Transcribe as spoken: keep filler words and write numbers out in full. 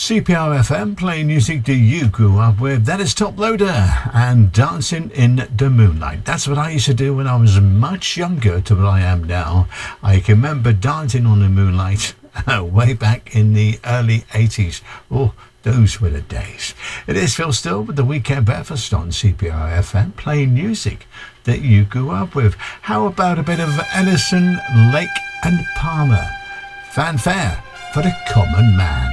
C P R F M, playing music that you grew up with. That is Top Loader and Dancing in the Moonlight. That's what I used to do when I was much younger to what I am now. I can remember dancing on the moonlight way back in the early eighties. Oh, those were the days. It is Phil Still with the Weekend Breakfast on C P R F M, playing music that you grew up with. How about a bit of Ellison, Lake and Palmer? Fanfare for the Common Man.